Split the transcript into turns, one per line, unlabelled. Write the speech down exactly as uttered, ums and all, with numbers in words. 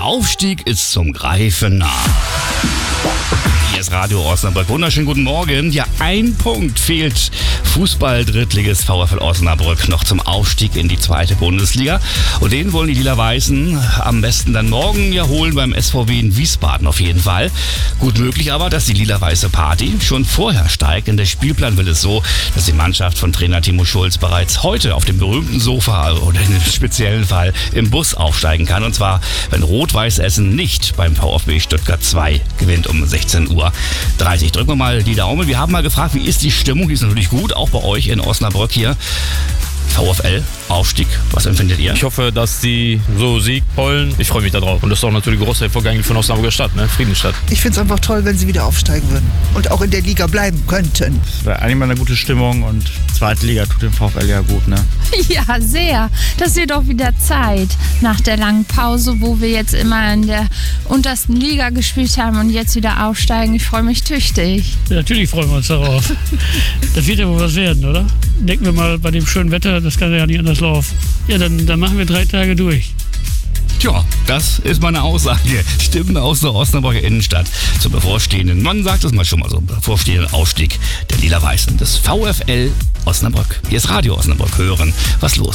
Aufstieg ist zum Greifen nah. Hier ist Radio Osnabrück. Wunderschönen guten Morgen. Ja, ein Punkt fehlt Fußball-Drittligist VfL Osnabrück noch zum Aufstieg in die zweite Bundesliga. Und den wollen die Lila-Weißen am besten dann morgen ja holen beim S V W in Wiesbaden auf jeden Fall. Gut möglich aber, dass die Lila-Weiße Party schon vorher steigt. Denn der Spielplan will es so, dass die Mannschaft von Trainer Timo Schulz bereits heute auf dem berühmten Sofa oder in dem speziellen Fall im Bus aufsteigen kann. Und zwar, wenn Rot-Weiß Essen nicht beim VfB Stuttgart zwei gewinnt um sechzehn Uhr dreißig. Drücken wir mal die Daumen. Wir haben mal gefragt, wie ist die Stimmung? Die ist natürlich gut, auch bei euch in Osnabrück hier. VfL, Aufstieg, was empfindet ihr?
Ich hoffe, dass die so Sieg holen. Ich freue mich darauf. Und das ist auch natürlich ein großer Erfolg von Osnabrücker Stadt, ne? Friedensstadt.
Ich finde es einfach toll, wenn sie wieder aufsteigen würden und auch in der Liga bleiben könnten.
Das wäre eigentlich mal eine gute Stimmung und zweite Liga tut dem VfL ja gut, ne?
Ja, sehr. Das wird doch wieder Zeit nach der langen Pause, wo wir jetzt immer in der untersten Liga gespielt haben und jetzt wieder aufsteigen. Ich freue mich tüchtig.
Ja, natürlich freuen wir uns darauf. Das wird ja wohl was werden, oder? Denken wir mal bei dem schönen Wetter, das kann ja nicht anders laufen. Ja, dann, dann machen wir drei Tage durch.
Tja, das ist meine Aussage. Stimmen aus der Osnabrücker Innenstadt zum bevorstehenden, man sagt es mal schon mal so, bevorstehenden Aufstieg der Lila-Weißen des VfL Osnabrück. Hier ist Radio Osnabrück. Hören, was los